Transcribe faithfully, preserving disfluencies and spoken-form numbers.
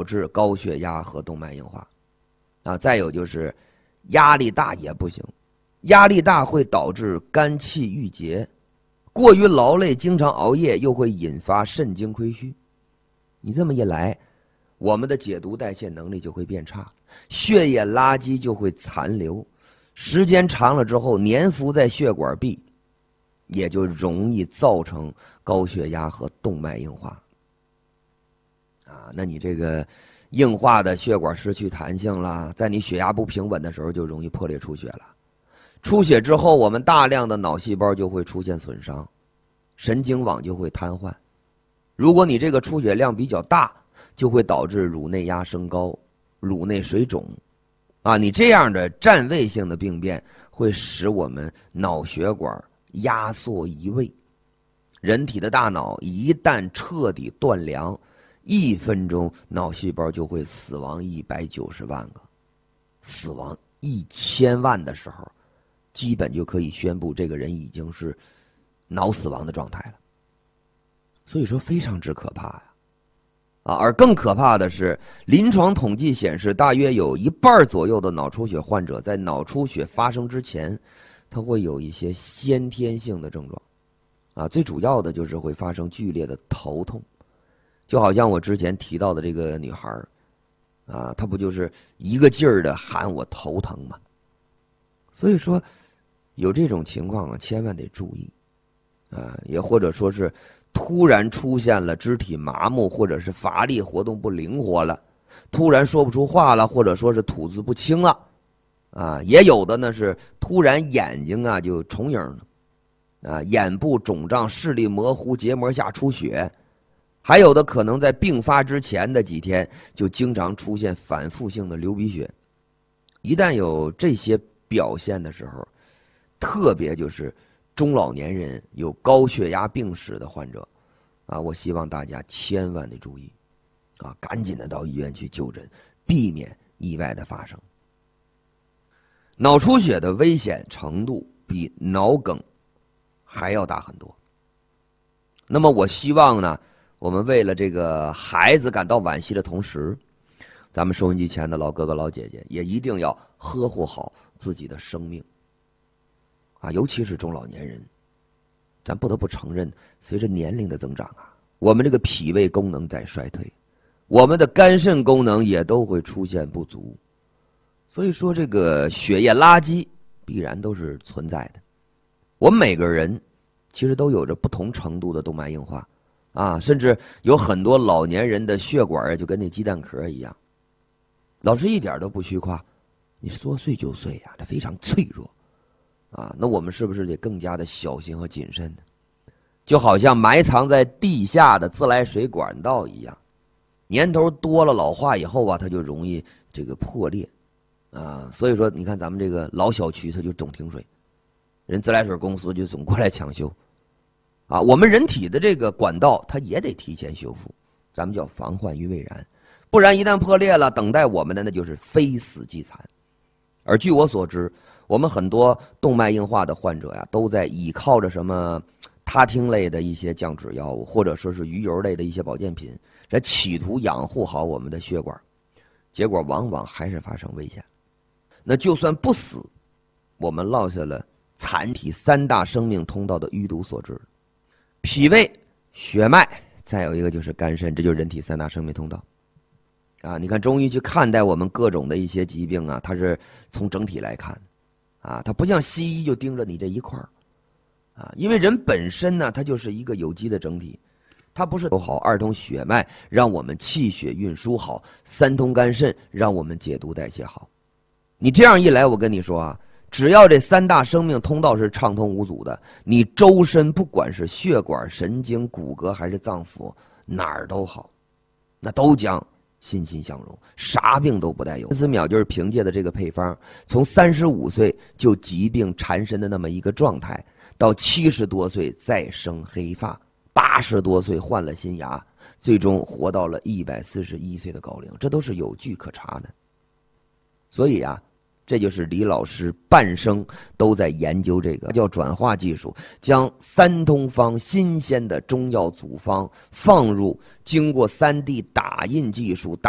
导致高血压和动脉硬化。啊，再有就是压力大也不行，压力大会导致肝气郁结，过于劳累经常熬夜又会引发肾精亏虚。你这么一来，我们的解毒代谢能力就会变差，血液垃圾就会残留，时间长了之后粘附在血管壁，也就容易造成高血压和动脉硬化。啊，那你这个硬化的血管失去弹性了，在你血压不平稳的时候就容易破裂出血了。出血之后，我们大量的脑细胞就会出现损伤，神经网就会瘫痪。如果你这个出血量比较大，就会导致乳内压升高、乳内水肿。啊，你这样的占位性的病变会使我们脑血管压缩移位。人体的大脑一旦彻底断粮，一分钟脑细胞就会死亡一百九十万个，死亡一千万的时候，基本就可以宣布这个人已经是脑死亡的状态了。所以说非常之可怕呀！啊，而更可怕的是，临床统计显示，大约有一半左右的脑出血患者在脑出血发生之前，他会有一些先天性的症状。啊，最主要的就是会发生剧烈的头痛，就好像我之前提到的这个女孩啊，她不就是一个劲儿的喊我头疼吗？所以说，有这种情况啊，千万得注意。啊，也或者说是突然出现了肢体麻木，或者是乏力、活动不灵活了，突然说不出话了，或者说是吐字不清了，啊，也有的呢是突然眼睛啊就重影了，啊，眼部肿胀、视力模糊、结膜下出血，还有的可能在病发之前的几天就经常出现反复性的流鼻血。一旦有这些表现的时候，特别就是中老年人有高血压病史的患者，啊，我希望大家千万得注意，啊，赶紧的到医院去就诊，避免意外的发生。脑出血的危险程度比脑梗还要大很多。那么我希望呢，我们为了这个孩子感到惋惜的同时，咱们收音机前的老哥哥老姐姐也一定要呵护好自己的生命。啊，尤其是中老年人，咱不得不承认，随着年龄的增长啊，我们这个脾胃功能在衰退，我们的肝肾功能也都会出现不足，所以说这个血液垃圾必然都是存在的。我们每个人其实都有着不同程度的动脉硬化啊，甚至有很多老年人的血管就跟那鸡蛋壳一样。老师一点都不虚夸，你说碎就碎呀、啊，这非常脆弱。啊，那我们是不是得更加的小心和谨慎呢？就好像埋藏在地下的自来水管道一样，年头多了老化以后啊，它就容易这个破裂啊。所以说，你看咱们这个老小区，它就总停水，人自来水公司就总过来抢修啊。我们人体的这个管道，它也得提前修复，咱们叫防患于未然，不然一旦破裂了，等待我们的那就是非死即残。而据我所知，我们很多动脉硬化的患者呀，都在倚靠着什么他汀类的一些降脂药物，或者说是鱼油类的一些保健品，来企图养护好我们的血管，结果往往还是发生危险。那就算不死，我们落下了残体三大生命通道的淤堵所致。脾胃、血脉，再有一个就是肝肾，这就是人体三大生命通道。啊，你看中医去看待我们各种的一些疾病啊，它是从整体来看。啊，它不像西医就盯着你这一块儿，啊，因为人本身呢，它就是一个有机的整体，它不是都好，二通血脉让我们气血运输好，三通肝肾让我们解毒代谢好。你这样一来，我跟你说啊，只要这三大生命通道是畅通无阻的，你周身不管是血管、神经、骨骼还是脏腑，哪儿都好，那都将欣欣向荣，啥病都不带有。陈思邈就是凭借的这个配方，从三十五岁就疾病缠身的那么一个状态，到七十多岁再生黑发，八十多岁换了新牙，最终活到了一百四十一岁的高龄，这都是有据可查的。所以啊，这就是李老师半生都在研究这个叫转化技术，将三通方新鲜的中药组方放入经过 三 D 打印技术打